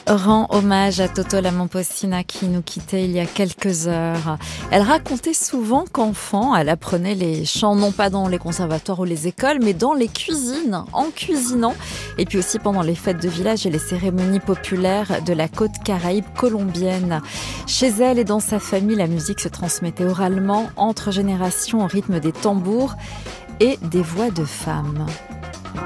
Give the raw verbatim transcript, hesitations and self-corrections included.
rend hommage à Toto Lamamposina qui nous quittait il y a quelques heures. Elle racontait souvent qu'enfant, elle apprenait les chants non pas dans les conservatoires ou les écoles, mais dans les cuisines, en cuisinant. Et puis aussi pendant les fêtes de village et les cérémonies populaires de la côte caraïbe colombienne. Chez elle et dans sa famille, la musique se transmettait oralement entre générations au rythme des tambours et des voix de femmes.